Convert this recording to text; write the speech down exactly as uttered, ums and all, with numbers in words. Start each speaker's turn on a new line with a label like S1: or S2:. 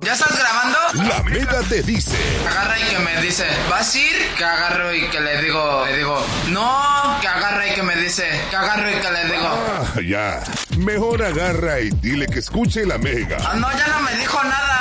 S1: ¿Ya estás grabando?
S2: La Mega te dice.
S1: Agarra y que me dice, ¿vas a ir? Que agarro y que le digo, le digo, no, que agarra y que me dice, que agarro y que le digo.
S2: Ah, ya. Mejor agarra y dile que escuche la Mega.
S1: Ah, no, ya no me dijo nada.